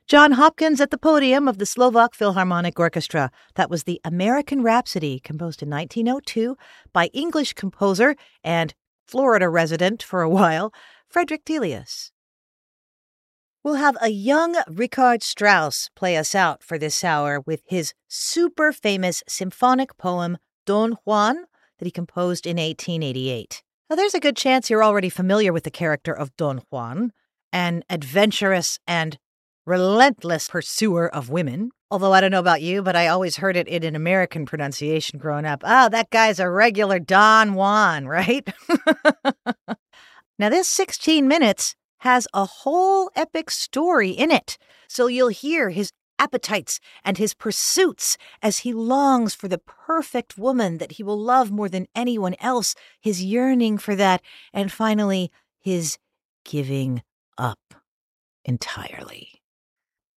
John Hopkins at the podium of the Slovak Philharmonic Orchestra. That was the American Rhapsody, composed in 1902 by English composer and Florida resident for a while, Frederick Delius. We'll have a young Richard Strauss play us out for this hour with his super famous symphonic poem, Don Juan, that he composed in 1888. Now, there's a good chance you're already familiar with the character of Don Juan, an adventurous and relentless pursuer of women. Although I don't know about you, but I always heard it in an American pronunciation growing up. Oh, that guy's a regular Don Juan, right? Now, this 16 minutes has a whole epic story in it. So you'll hear his appetites and his pursuits as he longs for the perfect woman that he will love more than anyone else, his yearning for that, and finally, his giving up entirely.